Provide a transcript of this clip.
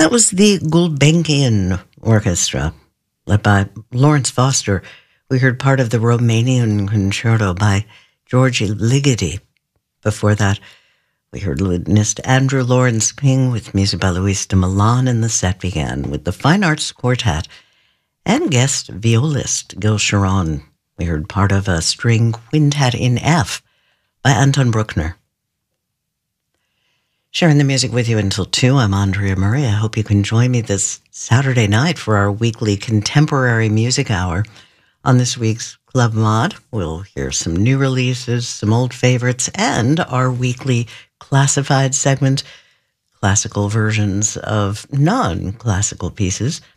That was the Gulbenkian Orchestra, led by Lawrence Foster. We heard part of the Romanian Concerto by Georgi Ligeti. Before that, we heard lutenist Andrew Lawrence King with music by Luis de Milan, and the set began with the Fine Arts Quartet and guest violist Gil Sharon. We heard part of a string quintet in F by Anton Bruckner. Sharing the music with you until 2, I'm Andrea Murray. I hope you can join me this Saturday night for our weekly Contemporary Music Hour. On this week's Club Mod, we'll hear some new releases, some old favorites, and our weekly classified segment, classical versions of non-classical pieces.